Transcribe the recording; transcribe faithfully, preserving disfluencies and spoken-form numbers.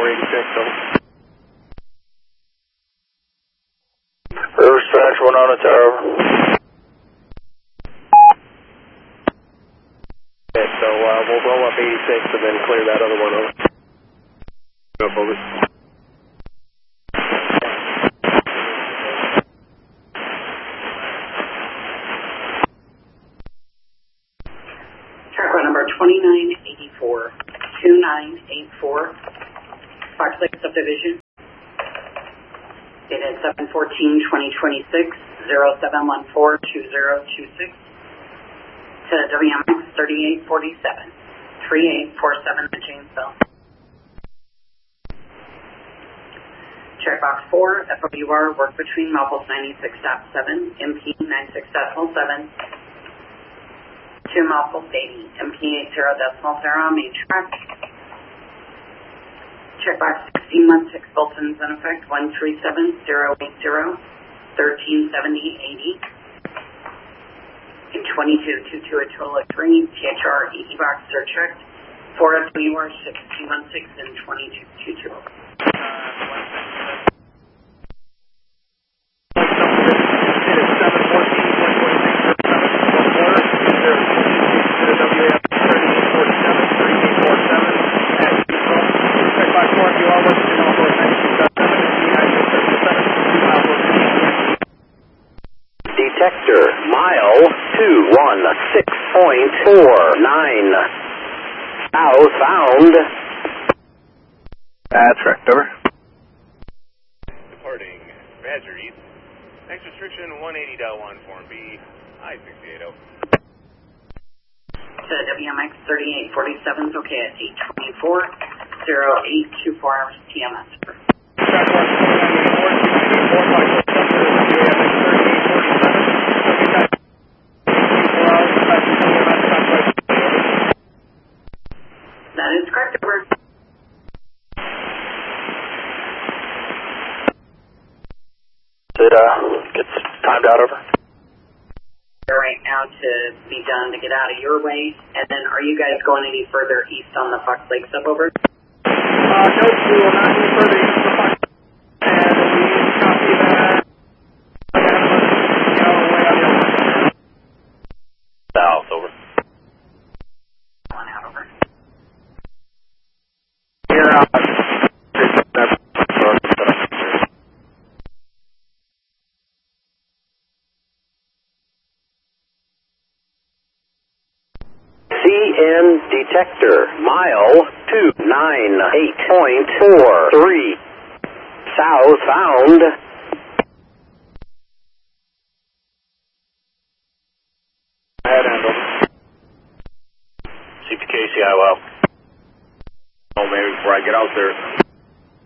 eighty-six, over. River Stretch, one on a tower, over. Okay, so uh, we'll roll up eighty-six and then clear that other one over. Go forward. Track route number twenty-nine eighty-four, two nine eight four, Fox Lake Subdivision. Dated seven fourteen twenty twenty-six, zero seven one four two zero two six. To W M X thirty-eight forty-seven, three eight four seven at Janesville. Checkbox four, F O U R, work between Malpos ninety-six point seven, M P ninety-six point seven, to Malpos eighty, M P eighty decimal zero, main track. Checkbox sixteen month six Bolton's in effect, one three seven zero eight zero, thirteen seventy eighty. In twenty-two two two, a total of three, T H R E E box are checked, four F O U R sixteen one six and twenty-two two two. Detector, mile two one six point four nine, southbound. That's correct, over. Departing Badger East, next restriction one eighty point one, form B, I sixty-eight oh. To W M X thirty-eight forty-seven is okay at eight twenty-four, zero eight two four hours T M S. That is correct, over. It uh, gets timed out, over. Right now to be done to get out of your way, and then are you guys going any further east on the Fox Lake sub, over? Uh, no, we will not go further east of the Fox. And we copy that. South, over. One out, over. Here, uh, C N detector, mile two nine eight point four three, southbound. Head end, over. C P K C I, well. Oh, maybe before I get out there.